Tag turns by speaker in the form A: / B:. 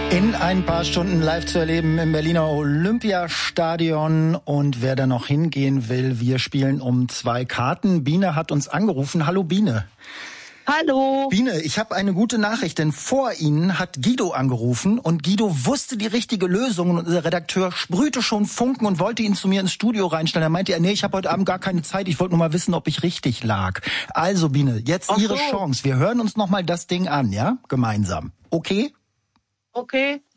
A: In ein paar Stunden live zu erleben im Berliner Olympiastadion. Und wer da noch hingehen will, wir spielen um 2 Karten. Biene hat uns angerufen. Hallo Biene.
B: Hallo.
A: Biene, ich habe eine gute Nachricht, denn vor Ihnen hat Guido angerufen und Guido wusste die richtige Lösung und unser Redakteur sprühte schon Funken und wollte ihn zu mir ins Studio reinstellen. Da meinte er, nee, ich habe heute Abend gar keine Zeit, ich wollte nur mal wissen, ob ich richtig lag. Also Biene, jetzt Ihre Chance. Wir hören uns noch mal das Ding an, ja? Gemeinsam. Okay?
B: Okay.